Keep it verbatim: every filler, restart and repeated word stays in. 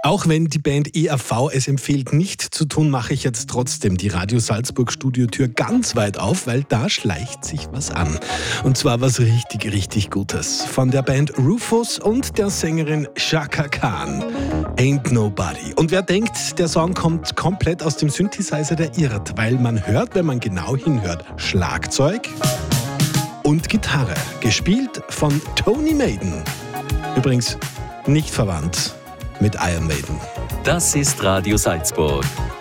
Auch wenn die Band E R V es empfiehlt, nicht zu tun, mache ich jetzt trotzdem die Radio Salzburg Studiotür ganz weit auf, weil da schleicht sich was an. Und zwar was richtig, richtig Gutes. Von der Band Rufus und der Sängerin Chaka Khan. Ain't Nobody. Und wer denkt, der Song kommt komplett aus dem Synthesizer, der irrt, weil man hört, wenn man genau hinhört, Schlagzeug und Gitarre. Gespielt von Tony Maiden. Übrigens nicht verwandt mit Iron Maiden. Das ist Radio Salzburg.